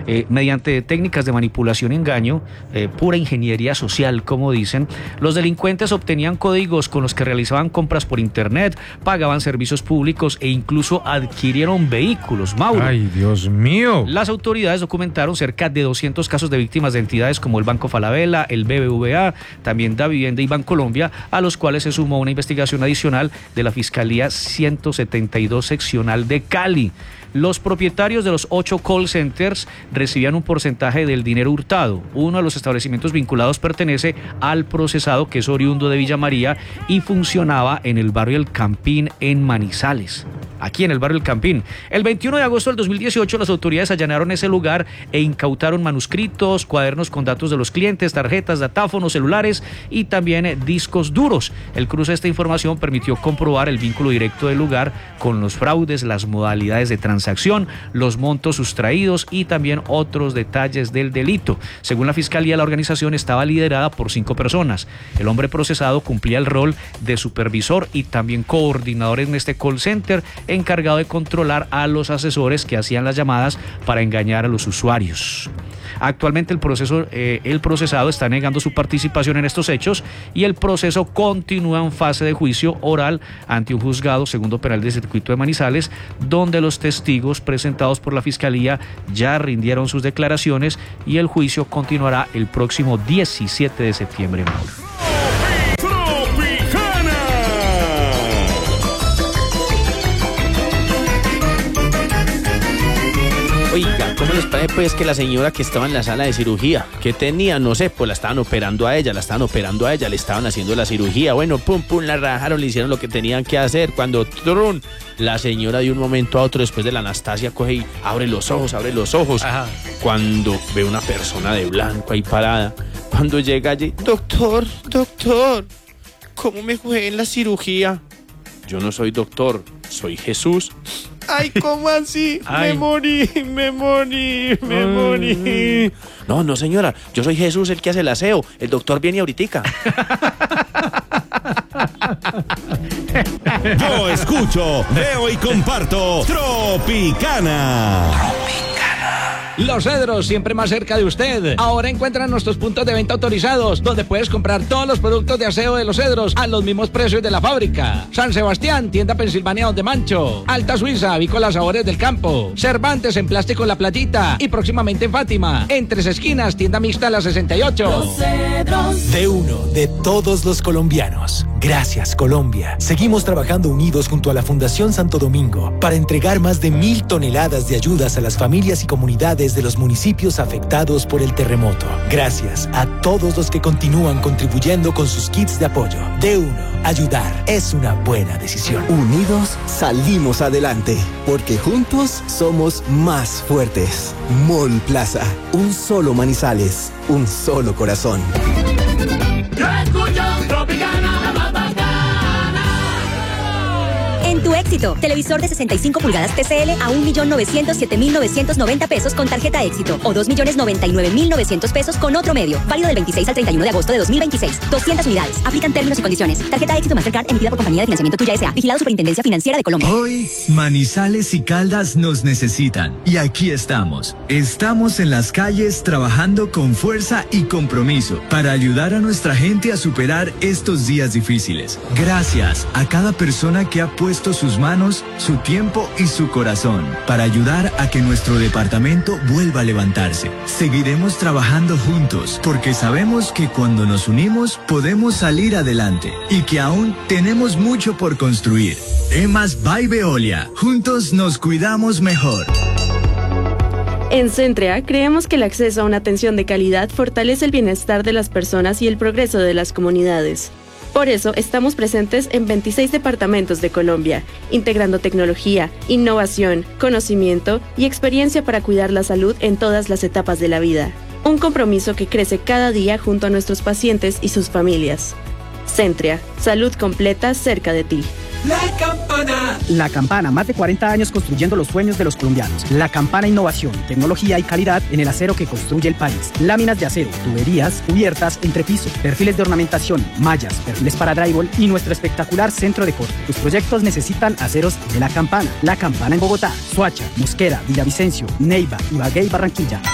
mediante técnicas de manipulación y engaño, pura ingeniería social, como dicen, los delincuentes obtenían códigos con los que realizaban compras por internet, pagaban servicios públicos e incluso adquirieron vehículos. Mauro. ¡Ay, Dios mío! Las autoridades documentaron cerca de 200 casos de víctimas de entidades como el Banco Falabella, el BBVA, también Davivienda y Bancolombia, a los cuales se sumó una investigación adicional de la Fiscalía 172 Seccional de Cali. Los propietarios de los 8 call centers recibían un porcentaje del dinero hurtado. Uno de los establecimientos vinculados pertenece al procesado, que es oriundo de Villa María y funcionaba en el barrio El Campín en Manizales. Aquí en el barrio El Campín. El 21 de agosto del 2018 las autoridades allanaron ese lugar e incautaron manuscritos, cuadernos con datos de los clientes, tarjetas, datáfonos, celulares y también discos duros. El cruce de esta información permitió comprobar el vínculo directo del lugar con los fraudes, las modalidades de transacción, los montos sustraídos y también otros detalles del delito. Según la Fiscalía, la organización estaba liderada por 5 personas. El hombre procesado cumplía el rol de supervisor y también coordinador en este call center, encargado de controlar a los asesores que hacían las llamadas para engañar a los usuarios. Actualmente el procesado está negando su participación en estos hechos y el proceso continúa en fase de juicio oral ante un juzgado segundo penal del circuito de Manizales, donde los testigos presentados por la Fiscalía ya rindieron sus declaraciones y el juicio continuará el próximo 17 de septiembre. Mauro. Oiga, ¿cómo les parece pues que la señora que estaba en la sala de cirugía, que tenía, no sé, pues la estaban operando a ella, le estaban haciendo la cirugía, bueno, pum, la rajaron, le hicieron lo que tenían que hacer, cuando trun, la señora de un momento a otro, después de la Anastasia, coge y abre los ojos, Ajá. Cuando ve una persona de blanco ahí parada, cuando llega allí, doctor, ¿cómo me fue en la cirugía? Yo no soy doctor, soy Jesús. Ay, ¿cómo así? Ay. Me morí. No, señora, yo soy Jesús, el que hace el aseo. El doctor viene ahoritica. Yo escucho, veo y comparto Tropicana. Los Cedros, siempre más cerca de usted. Ahora encuentran nuestros puntos de venta autorizados, donde puedes comprar todos los productos de aseo de Los Cedros a los mismos precios de la fábrica. San Sebastián, tienda Pensilvania Donde Mancho. Alta Suiza, avícola Sabores del Campo. Cervantes, en plástico La Playita. Y próximamente en Fátima. En Tres Esquinas, tienda mixta La 68. Los Cedros. De uno, de todos los colombianos. Gracias, Colombia. Seguimos trabajando unidos junto a la Fundación Santo Domingo para entregar más de 1,000 toneladas de ayudas a las familias y comunidades de los municipios afectados por el terremoto. Gracias a todos los que continúan contribuyendo con sus kits de apoyo. De uno, ayudar es una buena decisión. Unidos salimos adelante, porque juntos somos más fuertes. Mall Plaza, un solo Manizales, un solo corazón. Yo escucho Tropicana, la más bacana. En Tu Éxito, televisor de 65 pulgadas TCL a 1.907.990 pesos con tarjeta Éxito o 2.099.900 pesos con otro medio. Válido del 26 al 31 de agosto de 2026. 200 unidades. Aplican términos y condiciones. Tarjeta Éxito Mastercard emitida por Compañía de Financiamiento Tuya S.A. Vigilado Superintendencia Financiera de Colombia. Hoy, Manizales y Caldas nos necesitan. Y aquí estamos. Estamos en las calles trabajando con fuerza y compromiso para ayudar a nuestra gente a superar estos días difíciles. Gracias a cada persona que ha puesto sus manos, su tiempo y su corazón para ayudar a que nuestro departamento vuelva a levantarse. Seguiremos trabajando juntos porque sabemos que cuando nos unimos podemos salir adelante y que aún tenemos mucho por construir. EMAS by Veolia. Juntos nos cuidamos mejor. En Centrea creemos que el acceso a una atención de calidad fortalece el bienestar de las personas y el progreso de las comunidades. Por eso estamos presentes en 26 departamentos de Colombia, integrando tecnología, innovación, conocimiento y experiencia para cuidar la salud en todas las etapas de la vida. Un compromiso que crece cada día junto a nuestros pacientes y sus familias. Centrea, salud completa cerca de ti. La Campana. La Campana, más de 40 años construyendo los sueños de los colombianos. La Campana, innovación, tecnología y calidad en el acero que construye el país. Láminas de acero, tuberías, cubiertas, entrepiso, perfiles de ornamentación, mallas, perfiles para drywall y nuestro espectacular centro de corte. Tus proyectos necesitan aceros de La Campana. La Campana en Bogotá, Soacha, Mosquera, Villavicencio, Neiva, Ibagué y Barranquilla.